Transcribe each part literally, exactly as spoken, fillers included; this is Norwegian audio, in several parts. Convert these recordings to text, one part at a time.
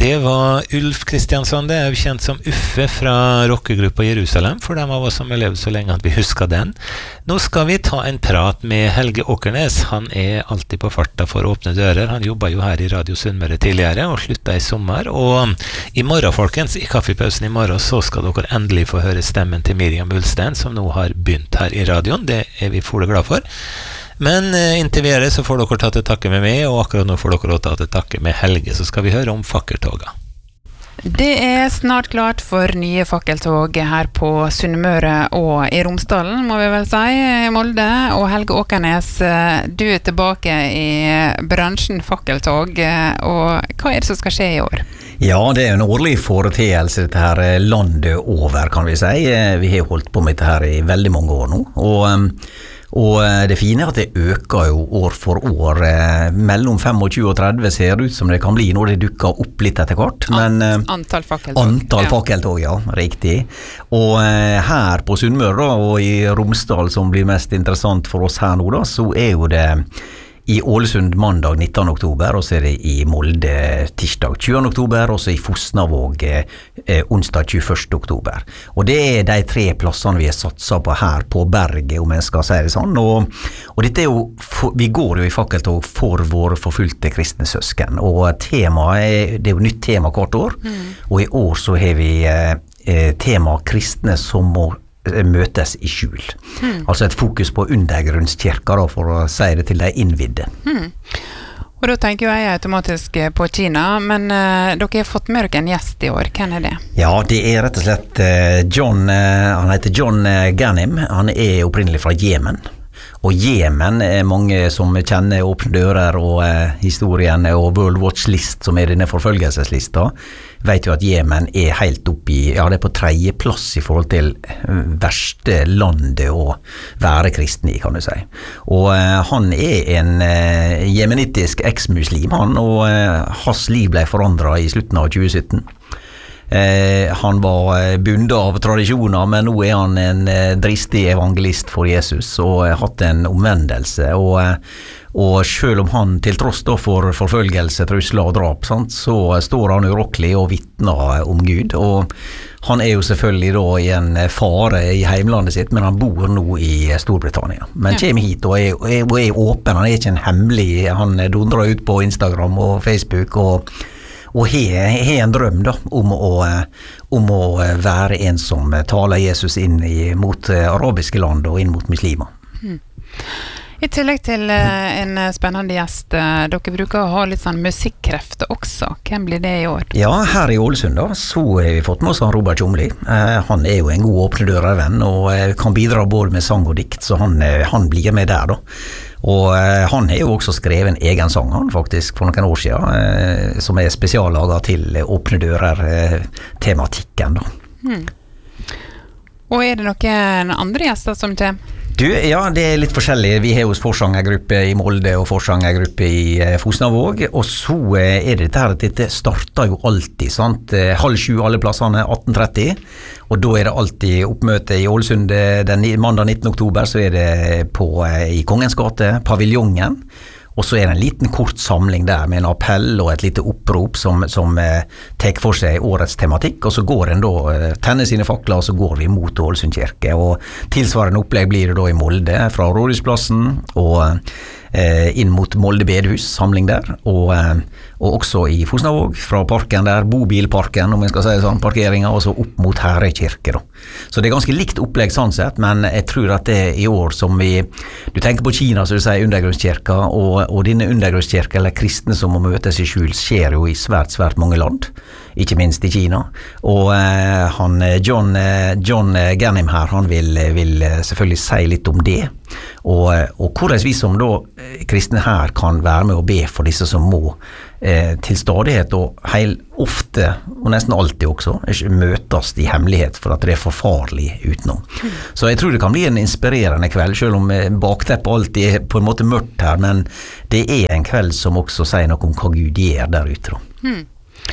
Det var Ulf Kristiansson, det er jo kjent som Uffe fra rockegruppa Jerusalem, for dem av oss som har levd så lenge at vi husker den. Nå skal vi ta en prat med Helge Åkernes. Han er alltid på farta for å åpne dører. Han jobba jo her i Radio Sunnmøre tidligere og slutta i sommer. Og i morgen, folkens, i kaffepausen i morgen, så skal dere endelig få høre stemmen til Miriam Ulstein, som nå har begynt her i radioen. Det er vi fulle glad for. Men eh, inntil vi gjør det, så får dere ta til takke med meg, og akkurat nå får dere også ta til takke med Helge, så skal vi høre om fakkeltoga. Det er snart klart for nye fakkeltog her på Sunnmøre og i Romsdalen, må vi vel si, i Molde. Og Helge Åkernes, du er tilbake i bransjen fakkeltog, og hva er det som skal skje i år? Ja, det er en årlig foreteelse dette her landet over, kan vi si. Vi har holdt på med dette her i veldig mange år nå, og Og det fine er at det øker jo år for år. Mellom tjuefem og tretti ser det ut som det kan bli når det dukker opp litt etter hvert. Men, antall fakkeltog. Antall fakkeltog, ja, riktig. Og her på Sunnmøre og i Romsdal, som blir mest interessant for oss her nå, da, så er jo det i Ålesund mandag nittende oktober, og så er det i Molde tirsdag tjuende oktober, og så i Fosnavåg eh, onsdag tjueførste oktober. Og det er de tre plassene vi har satset på her på berget, om jeg skal si det sånn. Og, og dette er jo, for, vi går jo i fakkeltog for våre forfulgte kristne søsken, og temaet er, det er jo nytt tema hvert år, mm. og i år så har vi eh, tema kristne som må møtes i skjul. Hmm. Altså et fokus på undergrunnskirka, da, for å si det til de innvidde. Hmm. Og da tenker jeg automatisk på Kina, men uh, dere har fått med dere en gjest i år. Hvem er det? Ja, det er rett og slett uh, John, uh, han heter John Ganim. Han er opprinnelig fra Jemen. Og Jemen er mange som kjenner Åpne dører og eh, historien og World Watch List, som er denne forfølgelseslista, vet jo at Jemen er helt opp i, ja, det er på tredje plass i forhold til verste landet å være kristen i, kan du si. Og eh, han er en eh, jemenittisk eks-muslim, han, og eh, hans liv ble forandret i slutten av tjue sytten. Eh, han var bundet av tradisjoner, men nå er han en eh, dristig evangelist for Jesus og har eh, hatt en omvendelse, og, eh, og selv om han til tross da for forfølgelse, trusler og drap, sant, så eh, står han urokkelig og vittner om Gud, og han er jo selvfølgelig da i en fare i heimlandet sitt, men han bor nå i Storbritannia. Men ja. Kommer hit og er, er, er åpen, han er ikke en hemmelig, han dundrer ut på Instagram og Facebook og og har en drøm da, om å, om å være en som taler Jesus inn i, mot arabiske land og inn mot muslimer. Hmm. I tillegg til en spennende gjest, dere bruker å ha litt sånn musikkrefter også. Hvem blir det i år? Ja, her i Ålesund da, så har vi fått med oss Robert Tjomli. Han er jo en god åpne dører-venn og kan bidra både med sang og dikt, så han, han blir med der da. Og eh, han har jo også skrevet en egen sang, han faktisk, for noen år siden, eh, som er spesiallaget til Åpne dører-tematikken da. Hmm. Og er det noen andre gjester som kommer? Du, ja, det er litt forskjellig. Vi har jo forsangergruppe i Molde og forsangergruppe i eh, Fosnavåg, og så eh, er det dette her at dette starter jo alltid, sant? Eh, halv sju alle plassene, atten tretti, og da er det alltid oppmøte i Ålesund den mandag nittende oktober, så er det på, eh, i Kongens gate, paviljongen, og så er det en liten kort samling der med en appell og et lite opprop som, som eh, tek for seg årets tematikk, og så går en da, eh, tenner sine fakler, og så går vi mot Ålesund kirke, og tilsvarende opplegg blir det da i Molde, fra Rådhusplassen, og eh, inn mot Molde bedehus, samling der, og, eh, og også i Fosnavåg, fra parken der, bobilparken, om jeg skal si sånn, parkeringen, og så opp mot Herøy kirke da. Så det er ganske likt opplegg sånn sett, men jeg tror at det i år som vi, du tenker på Kina, så du sier undergrunnskirka, og, og denne undergrunnskirka, eller kristne som må møtes i skjul, skjer jo i svært, svært mange land, ikke minst i Kina, og eh, han, John, John Ganim her, han vil, vil selvfølgelig si litt om det, og, og hvordan vi som da kristne her kan være med og be for disse som må eh, til stadighet og heil ofte, og nesten alltid også, møtes i hemmelighet for at det er forfarlig utenom. Mm. Så jeg tror det kan bli en inspirerende kveld, selv om bakteppet alltid er på en måte mørkt her, men det er en kveld som også sier noe om hva Gud gjør der ute. Da. Mm.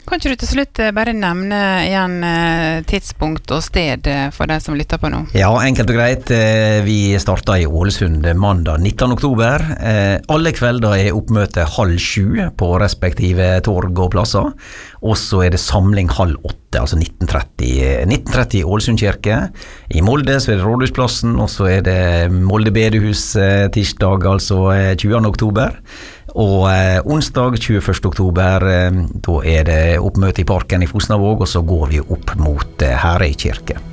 Kan ikke du til slutt eh, bare nevne igjen eh, tidspunkt og sted eh, for de som lytter på nå? Ja, enkelt og greit. Eh, vi starter i Ålesund mandag nittende oktober. Eh, alle kvelder er oppmøte halv sju på respektive torg og plasser. Og så er det samling halv åtte, altså nitten tretti. nitten tretti i Ålesund kirke. I Molde så er det Rådhusplassen, og så er det Molde bedehus eh, tirsdag, altså eh, tjuende oktober. Og eh, onsdag tjueførste oktober, eh, da er det oppmøte i parken i Fosnavåg, og så går vi opp mot eh, Herøy kirke.